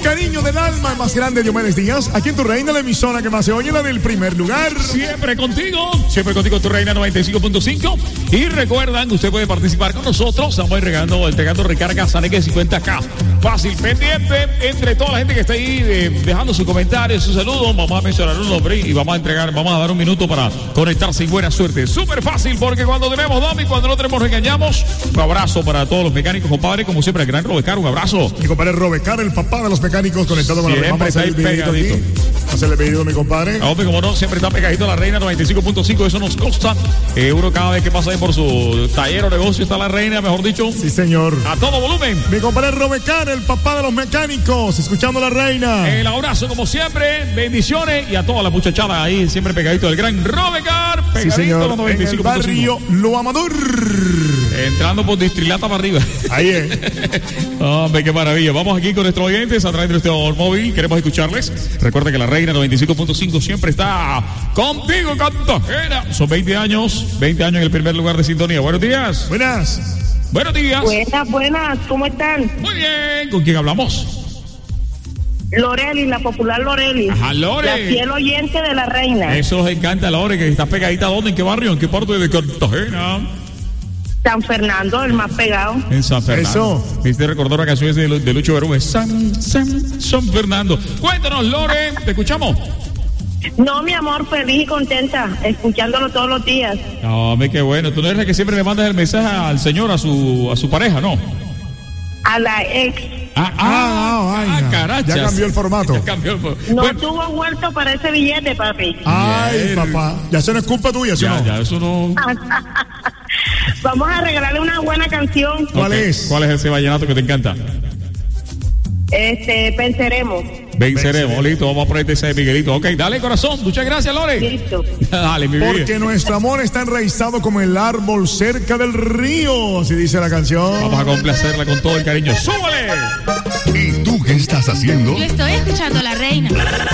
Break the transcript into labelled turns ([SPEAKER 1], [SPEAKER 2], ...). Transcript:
[SPEAKER 1] cariño del alma más grande, Diomedes Díaz, aquí en tu reina, la emisora que más se oye, la del primer lugar.
[SPEAKER 2] Siempre contigo, tu reina 95.5. Y recuerdan, usted puede participar con nosotros. Estamos entregando recarga Saneque 50K. Fácil, pendiente, entre toda la gente que está ahí dejando su comentario, su saludo. Vamos a mencionar un nombre y vamos a dar un minuto para conectarse y buena suerte. Súper fácil, porque cuando tenemos Domi, cuando no tenemos regañamos. Un abrazo para todos los mecánicos, compadre. Como siempre, el gran Robecar, un abrazo.
[SPEAKER 1] Mi compadre Robecar, el papá de los mecánicos, conectado con la reina.
[SPEAKER 2] Siempre está ahí pegadito.
[SPEAKER 1] Hacerle pedido, mi compadre.
[SPEAKER 2] Hombre, como no, siempre está pegadito a la reina 95.5. Eso nos consta. Uno cada vez que pasa ahí por su taller o negocio está la reina, mejor dicho.
[SPEAKER 1] Sí, señor.
[SPEAKER 2] A todo volumen.
[SPEAKER 1] Mi compadre Robecar, el papá de los mecánicos, escuchando la reina.
[SPEAKER 2] El abrazo, como siempre. Bendiciones. Y a toda la muchachada ahí, siempre pegadito del gran Robecar.
[SPEAKER 1] Sí, señor. A los 95.5. En el barrio Lo Amador.
[SPEAKER 2] Entrando por Distrilata para arriba.
[SPEAKER 1] Ahí es.
[SPEAKER 2] Hombre, qué maravilla. Vamos aquí con nuestros oyentes a través de nuestro móvil. Queremos escucharles. Recuerda que la reina 95.5 siempre está contigo, Cartagena. Son 20 años en el primer lugar de sintonía. Buenos días.
[SPEAKER 1] Buenos días.
[SPEAKER 3] Buenas. ¿Cómo están?
[SPEAKER 2] Muy bien. ¿Con quién hablamos?
[SPEAKER 3] Loreli, la popular Loreli.
[SPEAKER 2] Ajá, Lore.
[SPEAKER 3] La fiel oyente de la reina.
[SPEAKER 2] Eso nos encanta, Lore, que estás pegadita. ¿Dónde? ¿En qué barrio? ¿En qué parte de Cartagena?
[SPEAKER 3] San Fernando, el más pegado.
[SPEAKER 2] En San Fernando.
[SPEAKER 1] Eso.
[SPEAKER 2] Viste, recordó una canción de Lucho Berúez. San Fernando. Cuéntanos, Lore, te escuchamos.
[SPEAKER 3] No, mi amor, feliz y contenta, escuchándolo todos los días.
[SPEAKER 2] No, qué bueno. Tú no eres la que siempre le mandas el mensaje al señor, a su pareja, ¿no?
[SPEAKER 3] A la ex.
[SPEAKER 2] Carachas.
[SPEAKER 1] Ya cambió el formato.
[SPEAKER 3] No tuvo vuelto para ese billete, papi.
[SPEAKER 1] Ay, papá. Ya eso no es culpa tuya, ¿sí o no?
[SPEAKER 2] Ya, eso no.
[SPEAKER 3] Vamos a regalarle una buena canción.
[SPEAKER 1] ¿Cuál es?
[SPEAKER 2] ¿Cuál es ese vallenato que te encanta?
[SPEAKER 3] Venceremos.
[SPEAKER 2] Listo, vamos a ponerte ese Miguelito. Ok, dale, corazón. Muchas gracias, Lore.
[SPEAKER 3] Listo.
[SPEAKER 2] Dale, mi vida.
[SPEAKER 1] Porque nuestro amor está enraizado como el árbol cerca del río, así dice la canción.
[SPEAKER 2] Vamos a complacerla con todo el cariño. ¡Súbale!
[SPEAKER 4] ¿Y tú qué estás haciendo?
[SPEAKER 5] Yo estoy escuchando a la reina.